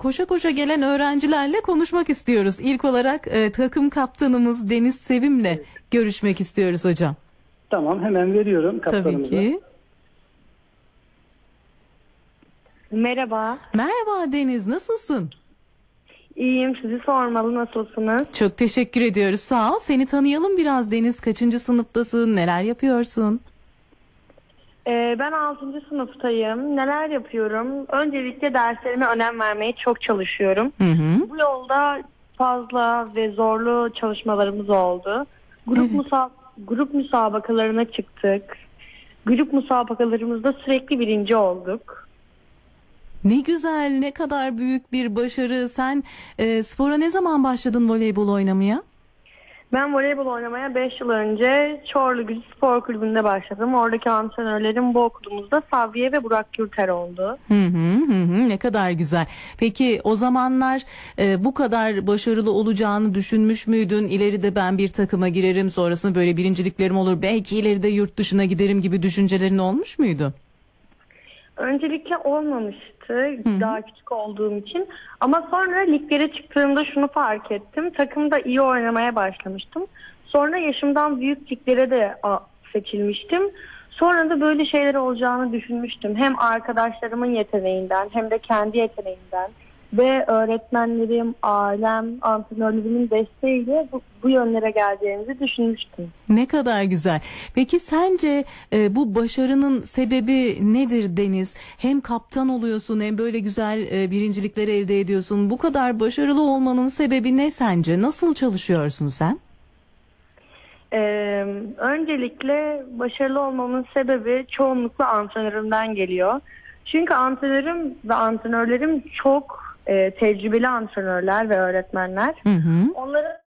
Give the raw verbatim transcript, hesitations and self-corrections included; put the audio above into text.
koşa koşa gelen öğrencilerle konuşmak istiyoruz. İlk olarak e, takım kaptanımız Deniz Sevim'le görüşmek istiyoruz hocam. Tamam, hemen veriyorum kaptanımıza. Tabii ki. Merhaba. Merhaba Deniz, nasılsın? İyiyim, sizi sormalı, nasılsınız? Çok teşekkür ediyoruz, sağ ol. Seni tanıyalım biraz Deniz. Kaçıncı sınıftasın, neler yapıyorsun? Ee, ben altıncı sınıftayım. Neler yapıyorum? Öncelikle derslerime önem vermeye çok çalışıyorum. Hı hı. Bu yolda fazla ve zorlu çalışmalarımız oldu. Grup, Evet. musa grup müsabakalarına çıktık. Grup müsabakalarımızda sürekli birinci olduk. Ne güzel, ne kadar büyük bir başarı. Sen e, spora ne zaman başladın, voleybol oynamaya? Ben voleybol oynamaya beş yıl önce Çorlu Gücü Spor Kulübü'nde başladım. Oradaki antrenörlerim bu okulumuzda Savriye ve Burak Gürter oldu. Hı hı hı hı, ne kadar güzel. Peki o zamanlar e, bu kadar başarılı olacağını düşünmüş müydün? İleride ben bir takıma girerim, sonrasında böyle birinciliklerim olur, belki ileride yurt dışına giderim gibi düşüncelerin olmuş muydu? Öncelikle olmamıştı, daha küçük olduğum için. Ama sonra liglere çıktığımda şunu fark ettim. Takımda iyi oynamaya başlamıştım. Sonra yaşımdan büyük liglere de a, seçilmiştim. Sonra da böyle şeyler olacağını düşünmüştüm. Hem arkadaşlarımın yeteneğinden hem de kendi yeteneğimden ve öğretmenlerim, ailem, antrenörlerimin desteğiyle bu, bu yönlere geleceğimizi düşünmüştüm. Ne kadar güzel. Peki sence e, bu başarının sebebi nedir Deniz? Hem kaptan oluyorsun hem böyle güzel e, birincilikleri elde ediyorsun. Bu kadar başarılı olmanın sebebi ne sence? Nasıl çalışıyorsun sen? Ee, öncelikle başarılı olmamın sebebi çoğunlukla antrenörümden geliyor. Çünkü antrenörüm ve antrenörlerim çok e, tecrübeli antrenörler ve öğretmenler. Hı hı. Onların